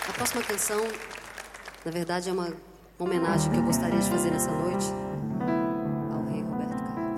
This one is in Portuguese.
A próxima canção, na verdade, é uma homenagem que eu gostaria de fazer nessa noite.